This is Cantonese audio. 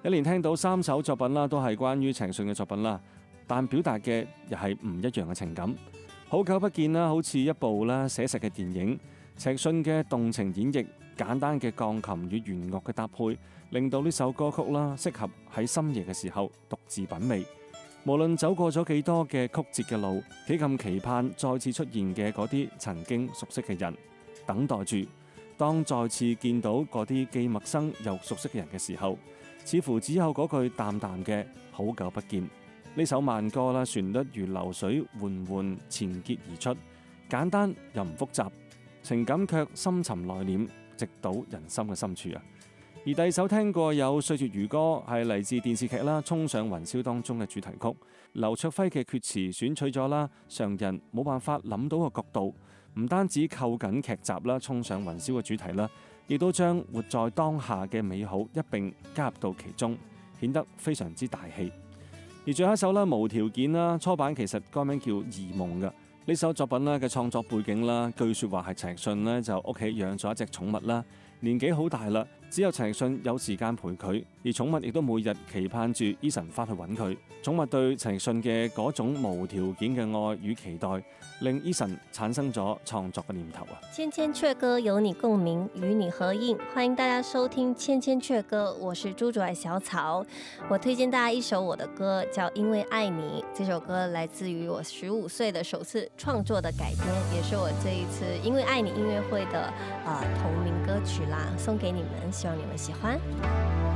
一連聽到3首作品啦，都係關於陳奕迅嘅作品啦，但表達嘅又係唔一樣嘅情感。好久不見啦，好似一部啦寫實嘅電影。陳奕迅嘅動情演繹，簡單嘅鋼琴與弦樂嘅搭配，令到呢首歌曲啦適合喺深夜嘅時候獨自品味。無論走過咗幾多嘅曲折嘅路，幾咁期盼再次出現嘅嗰啲曾經熟悉嘅人，等待住當再次見到嗰啲既陌生又熟悉嘅人嘅時候，似乎只有嗰句淡淡嘅好久不見。呢首慢歌啦，旋律如流水緩緩纏結而出，簡單又唔複雜，情感卻深沉內斂，直搗人心嘅深處啊！而第2首聽過有《歲月如歌》，係嚟自電視劇啦《衝上雲霄》當中嘅主題曲。劉卓輝嘅決詞選取咗啦常人冇辦法諗到嘅角度，唔單止扣緊劇集啦《衝上雲霄》嘅主題啦，亦都將活在當下嘅美好一併加入到其中，顯得非常之大氣。而最後一首啦《無條件》啦，初版其實歌名叫《異夢》嘅。呢首作品咧嘅創作背景啦，據說話係陳奕迅咧就屋企養咗一隻寵物啦，年紀好大啦，只有陳奕迅有時間陪佢，而寵物亦都每日期盼住 Eason 翻去揾佢。寵物對陳奕迅嘅嗰種無條件嘅愛與期待，令 Eason 產生咗創作嘅念頭啊！ 千千闕歌有你共鳴，與你合映，歡迎大家收聽千千闕歌，我是朱主愛小草。我推薦大家一首我的歌，叫《因為愛你》。這首歌來自於我15歲的首次創作的改編，也是我這一次因為愛你音樂會的同名歌曲啦，送給你們，希望你們喜歡。